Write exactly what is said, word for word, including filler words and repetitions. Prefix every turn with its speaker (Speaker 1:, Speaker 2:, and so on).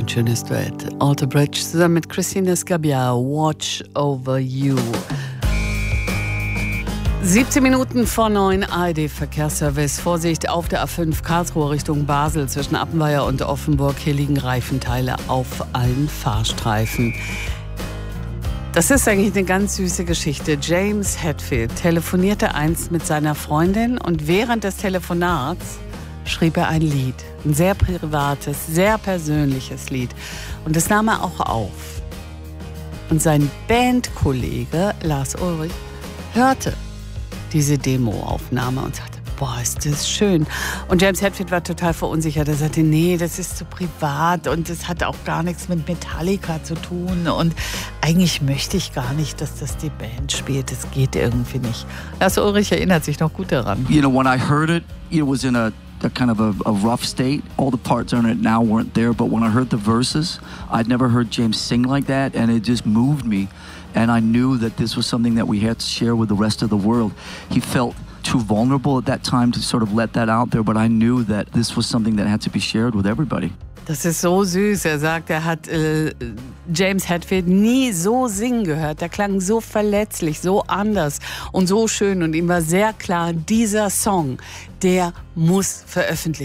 Speaker 1: Ein schönes Duett. Alter Bridge zusammen mit Christina Scabbia, Watch Over You. siebzehn Minuten vor neun, A R D-Verkehrsservice. Vorsicht auf der A fünf Karlsruhe Richtung Basel zwischen Appenweier und Offenburg. Hier liegen Reifenteile auf allen Fahrstreifen. Das ist eigentlich eine ganz süße Geschichte. James Hetfield telefonierte einst mit seiner Freundin und während des Telefonats schrieb er ein Lied. Ein sehr privates, sehr persönliches Lied. Und das nahm er auch auf. Und sein Bandkollege Lars Ulrich hörte diese Demoaufnahme und sagte, boah, ist das schön. Und James Hetfield war total verunsichert. Er sagte, nee, das ist zu privat und das hat auch gar nichts mit Metallica zu tun. Und eigentlich möchte ich gar nicht, dass das die Band spielt. Das geht irgendwie nicht. Lars Ulrich erinnert sich noch gut daran.
Speaker 2: You know, when I heard it, it was in a a kind of a, a rough state. All the parts on it now weren't there, but when I heard the verses, I'd never heard James sing like that, and it just moved me. And I knew that this was something that we had to share with the rest of the world. He felt too vulnerable at that time to sort of let that out there, but I knew that this was something that had to be shared with everybody.
Speaker 1: Das ist so süß. Er sagt, er hat äh, James Hetfield nie so singen gehört. Der klang so verletzlich, so anders und so schön. Und ihm war sehr klar, dieser Song, der muss veröffentlicht